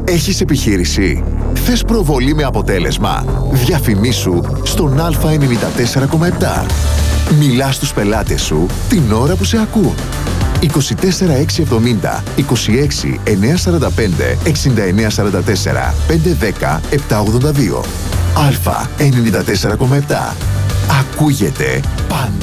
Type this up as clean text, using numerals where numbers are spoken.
Έχεις επιχείρηση? Θες προβολή με αποτέλεσμα? Διαφημίσου στον Α94,7. Μιλά στους πελάτες σου την ώρα που σε ακούν. 24670 26 945 6944 510 782. Α94,7. Ακούγεται πάντα.